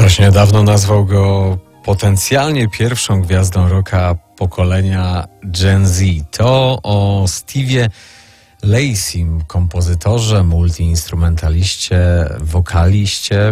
Ktoś niedawno nazwał go potencjalnie pierwszą gwiazdą rocka pokolenia Gen Z. To o Steve'ie Lacey'm, kompozytorze, multiinstrumentaliście, wokaliście,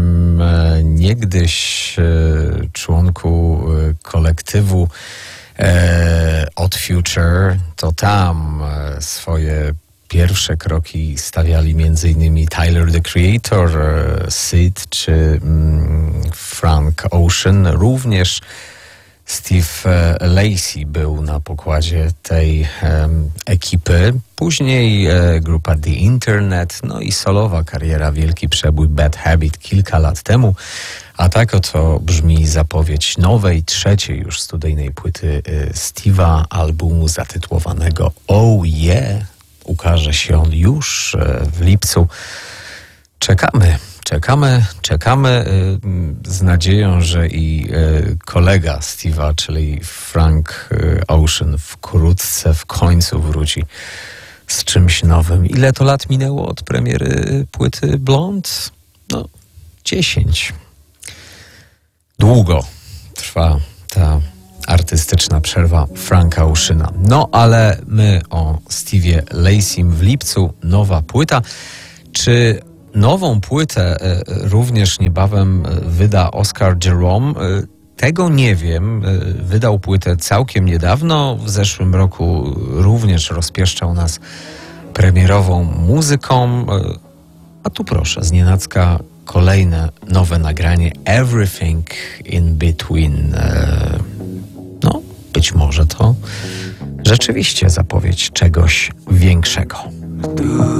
niegdyś członku kolektywu Odd Future. To tam swoje pierwsze kroki stawiali m.in. Tyler, the Creator, Syd czy Frank Ocean. Również Steve Lacey był na pokładzie tej ekipy. Później grupa The Internet, no i solowa kariera, wielki przebój Bad Habit kilka lat temu. A tak oto brzmi zapowiedź nowej, trzeciej już studyjnej płyty Steve'a, albumu zatytułowanego Oh Yeah. Ukaże się on już w lipcu. Czekamy z nadzieją, że i kolega Steve'a, czyli Frank Ocean, wkrótce w końcu wróci z czymś nowym. Ile to lat minęło od premiery płyty Blonde? 10. Długo trwa ta artystyczna przerwa Franka Oceana. No ale my o Steve'ie Lacey'm w lipcu, nowa płyta. Czy nową płytę również niebawem wyda Oscar Jerome? Tego nie wiem. Wydał płytę całkiem niedawno. W zeszłym roku również rozpieszczał nas premierową muzyką. A tu proszę, znienacka kolejne nowe nagranie Everything in Between. Być może to rzeczywiście zapowiedź czegoś większego.